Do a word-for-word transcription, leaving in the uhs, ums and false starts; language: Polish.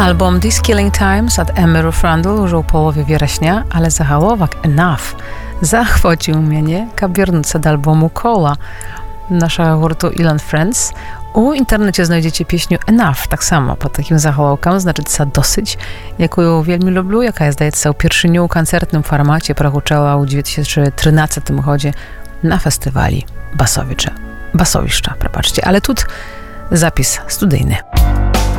Album These Killing Times od Emmy Rufrandl użył połowie września, ale zahałowak Enough zachwycił mnie kabiernica do albumu Cola naszego hurtu Ilan Friends. U internecie znajdziecie pieśnię Enough, tak samo pod takim zahałałkiem, znaczy co dosyć, jaką ją wielmi lubię, jaka jest, zdaje się, w pierwszym koncertnym formacie prohuczała u dwa tysiące trzynastym chodzie na festiwali Basowicze. Basowiszcza, probaczcie, ale tu zapis studyjny.